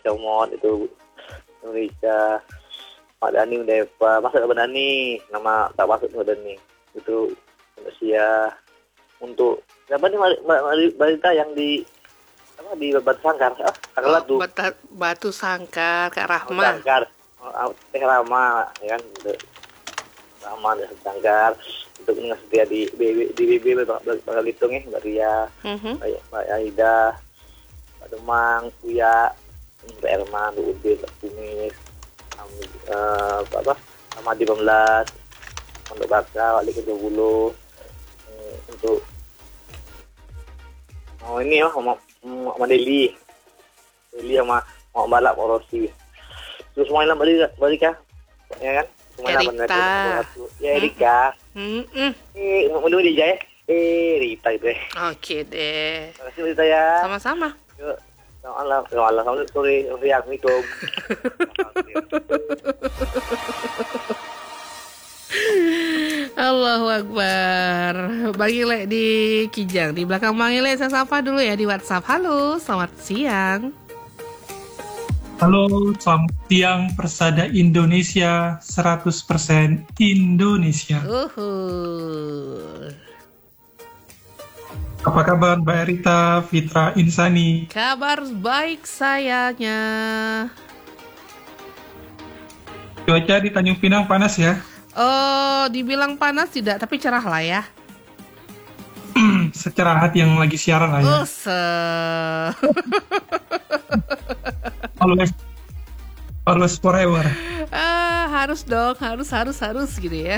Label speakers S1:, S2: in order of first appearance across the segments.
S1: Comot itu Indonesia. Mak Dani Undepa, masuk ke Dani, nama tak masuk ke Dani. Itu Indonesia untuk siapa nih balita yang di Batu Sangkar,
S2: Batu Sangkar, Kak Rahma.
S1: Sangkar, Teh Rama, ya kan, Rama dan Sangkar. Untuk mengasih dia di BB bakal hitung ya, Mbak Ria, Mbak Aida, Mbak Demang, Uya, Mbak Erman, Mbak Udin, Mbak Kumis, sama di 15, untuk Baka, Wali ke-20, untuk ini ya, sama Deli sama Balap, Orosi. Terus semuanya balik ya kan?
S2: Erika.
S1: Ya Erika. Mau dia ya? Rita itu ya.
S2: Oke deh.
S1: Terima kasih Rita ya.
S2: Sama-sama.
S1: Yuk. Assalamualaikum.
S2: Allahu Akbar. Bang Ile di Kijang. Di belakang Bang Ile saya sapa dulu ya di WhatsApp. Halo, selamat siang.
S3: Halo, selamat siang Persada Indonesia, 100% Indonesia. Apa kabar Mbak Erita, Fitra, Insani?
S2: Kabar baik sayanya.
S3: Cuaca di Tanjung Pinang panas ya?
S2: Oh, dibilang panas tidak, tapi cerah lah ya.
S3: Secerahat yang lagi siaran lah ya. Always forever.
S2: Harus dong, harus gitu ya.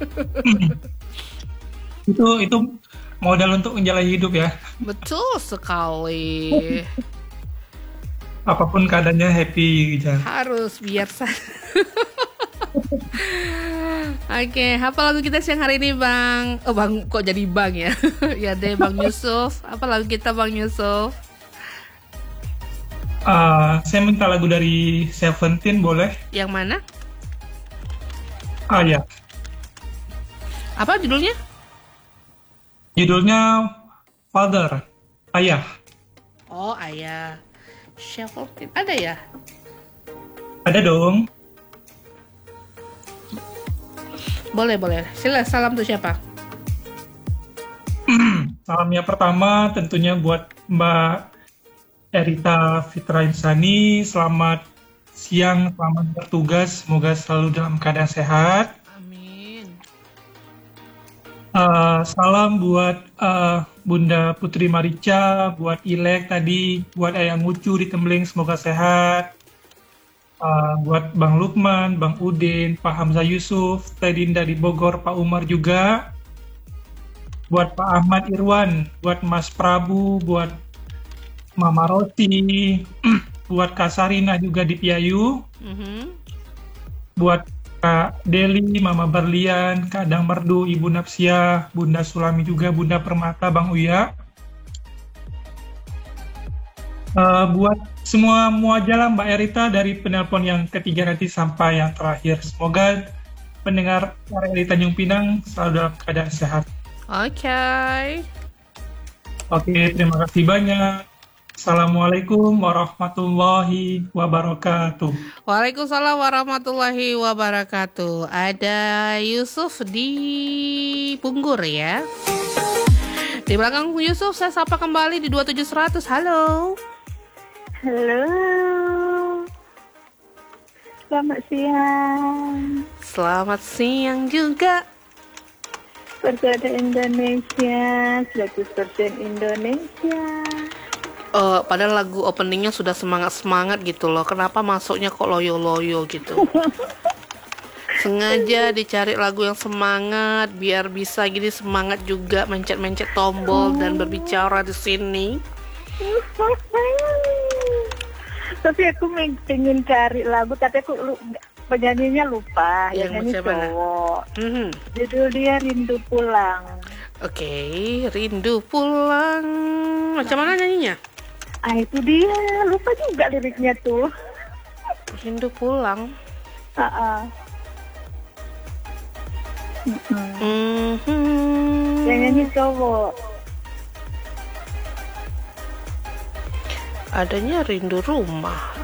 S3: Itu modal untuk menjalani hidup ya.
S2: Betul sekali.
S3: Apapun keadaannya happy gitu.
S2: Harus biar Oke, apa lagu kita siang hari ini Bang? Oh Bang, kok jadi Bang ya? Ya deh Bang Yusuf. Apa lagu kita Bang Yusuf?
S3: Saya minta lagu dari Seventeen boleh?
S2: Yang mana?
S3: Ya.
S2: Apa judulnya?
S3: Judulnya Father, Ayah.
S2: Oh Ayah. Seventeen ada ya?
S3: Ada dong.
S2: Boleh. Sila, salam tuh siapa?
S3: Salamnya pertama tentunya buat Mbak Erita Fitra Insani. Selamat siang, selamat bertugas. Semoga selalu dalam keadaan sehat.
S2: Amin.
S3: Salam buat Bunda Putri Marica, buat Ilek tadi, buat Ayang Ucu di Tembeling, semoga sehat. Buat Bang Lukman, Bang Udin, Pak Hamzah Yusuf, Teh Dinda di Bogor, Pak Umar juga. Buat Pak Ahmad Irwan, buat Mas Prabu, buat Mama Roti, buat Kak Sarina juga di Piayu. Buat Kak Deli, Mama Berlian, Kak Dang Merdu, Ibu Napsia, Bunda Sulami juga, Bunda Permata, Bang Uya. Buat semua muajalah Mbak Erita dari penelpon yang ketiga nanti sampai yang terakhir. Semoga pendengar RRI Tanjung Pinang selalu dalam keadaan sehat. Oke, terima kasih banyak. Assalamualaikum warahmatullahi wabarakatuh.
S2: Waalaikumsalam warahmatullahi wabarakatuh. Ada Yusuf di Punggur ya. Di belakang Yusuf saya sapa kembali di 27100. Halo.
S4: Selamat siang.
S2: Selamat siang juga.
S4: Persada Indonesia, 100% Indonesia.
S2: Padahal lagu openingnya sudah semangat-semangat gitu loh. Kenapa masuknya kok loyo-loyo gitu? Sengaja dicari lagu yang semangat biar bisa gini semangat juga mencet-mencet tombol dan berbicara di sini.
S4: Tapi aku pengen cari lagu, tapi aku penyanyinya lupa.
S2: Yang
S4: nyanyi cowok. Judul dia Rindu Pulang.
S2: Oke, Rindu Pulang. Macam mana nyanyinya?
S4: Itu dia, lupa juga liriknya tuh.
S2: Rindu Pulang.
S4: Yang nyanyi cowok.
S2: Adanya Rindu Rumah.